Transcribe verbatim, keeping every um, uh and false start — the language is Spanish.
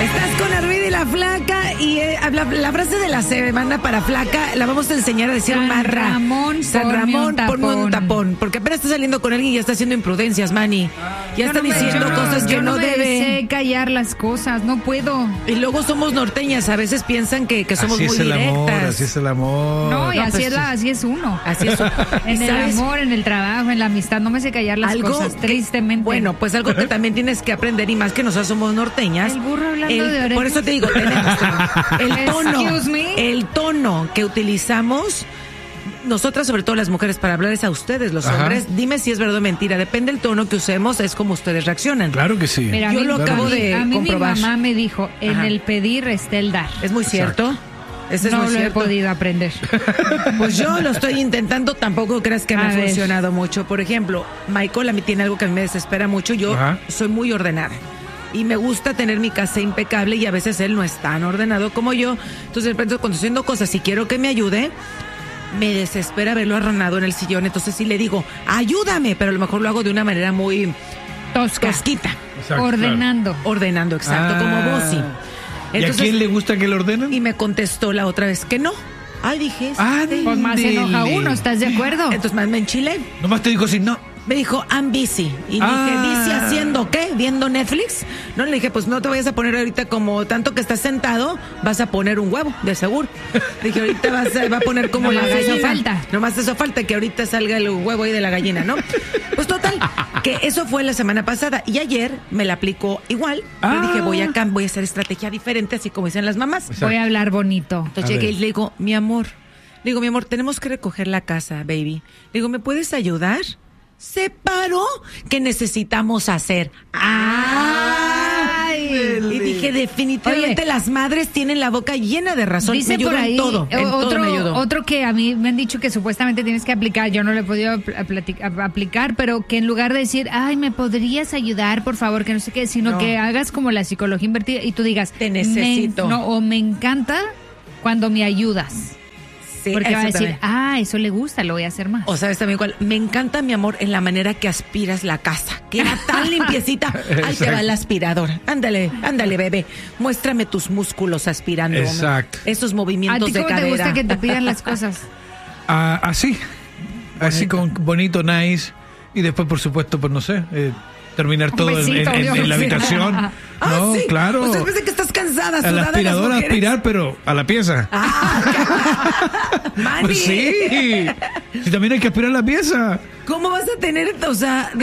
Estás con Arvide y la Flaca y eh, la, la frase de la semana para Flaca la vamos a enseñar a decir San más ra. Ramón, San Ramón, ponme un ponme un tapón. tapón. Porque apenas está saliendo con alguien y ya está haciendo imprudencias, Manny. Ya Yo está no me- diciendo yo no- cosas que yo no, no me debe. sé callar las cosas, no puedo. Y luego somos norteñas, a veces piensan que, que somos así muy es el directas. amor, así es el amor. No, y no, así, pues, es la, así es uno. Así es. En ¿Y el sabes? amor, en el trabajo, en la amistad, no me sé callar las Algo cosas, que- tristemente. Bueno, pues algo que también tienes que aprender, y más que nosotros somos norteñas. El burro hablando el- de orejas. Por eso te digo, tenemos el tono, Excuse me. el tono que utilizamos nosotras, sobre todo las mujeres, para hablarles a ustedes, los Ajá. hombres. Dime si es verdad o mentira. Depende del tono que usemos, es como ustedes reaccionan. Claro que sí. Mira, a Yo mí- lo a acabo mí- de A mí comprobar. mi mamá me dijo, en Ajá. el pedir está el dar. ¿Es muy cierto? Ese es no muy lo cierto. he podido aprender. Pues yo lo estoy intentando, tampoco creas que me A ha ver. funcionado mucho. Por ejemplo, Michael a mí tiene algo que a mí me desespera mucho. Yo Ajá. soy muy ordenada y me gusta tener mi casa impecable y a veces él no es tan ordenado como yo. Entonces de repente cuando estoy haciendo cosas y quiero que me ayude, me desespera verlo arronado en el sillón. Entonces sí le digo, ayúdame, pero a lo mejor lo hago de una manera muy Tosca. tosquita. Exacto, Ordenando. Ordenando, exacto, Ah. como Bossy. ¿Y a quién le gusta que le ordenen? Y me contestó la otra vez que no. Ay, dije, Ah, este. Pues más se enoja Dele. uno, ¿estás de acuerdo? Entonces más me enchilé. Nomás te digo si no. Me dijo, I'm busy. Y Ah. dije, ¿busy haciendo qué? ¿Viendo Netflix? No, le dije, pues no te vayas a poner ahorita como tanto que estás sentado, vas a poner un huevo, de seguro. Dije, ahorita vas a, va a poner como Nomás la eso gallina. falta. Nomás eso falta, que ahorita salga el huevo ahí de la gallina, ¿no? Pues total, que eso fue la semana pasada. Y ayer me la aplicó igual. Ah. Yo dije, voy a, cam- voy a hacer estrategia diferente, así como dicen las mamás. Voy a hablar bonito. Entonces A llegué ver. y le digo, mi amor, le digo, mi amor, tenemos que recoger la casa, baby. Le digo, ¿me puedes ayudar? Se paró. ¿Qué necesitamos hacer? ¡Ay! Y dije, definitivamente Oye. las madres tienen la boca llena de razón. Dice me ayudó por ahí en todo, en otro, todo me ayudó. otro que a mí me han dicho que supuestamente tienes que aplicar, yo no lo he podido apl- aplati- ap- aplicar, pero que en lugar de decir, ay, ¿me podrías ayudar, por favor? Que no sé qué, sino No. que hagas como la psicología invertida y tú digas, Te necesito. "Me- no, o me encanta cuando me ayudas. Sí, Porque va a eso decir, también. ah, eso le gusta, lo voy a hacer más. O sabes también cuál, me encanta, mi amor, en la manera que aspiras la casa, que era tan limpiecita. Ahí te va el aspirador. Ándale, ándale, bebé. Muéstrame tus músculos aspirando. hombre. Exacto. Esos ¿A movimientos ti de cómo te cadera. gusta que te pidan las cosas? Ah, así. Así con bonito, nice. Y después, por supuesto, pues no sé, eh, terminar Un todo en, besito, en- en- Dios. en la habitación. Ah, no, sí. claro. O sea, después de que estás cansada, A sudada, la las aspiradora mujeres. aspirar, pero a la pieza. Ah, Manny. Pues sí. Si también hay que aspirar la pieza. ¿Cómo vas a tener, o sea,